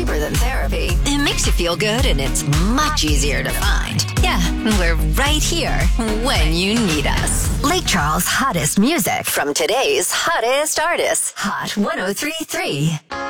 cheaper than therapy. It makes you feel good and it's much easier to find. Yeah, we're right here when you need us. Lake Charles' hottest music from today's hottest artists. Hot 103.3.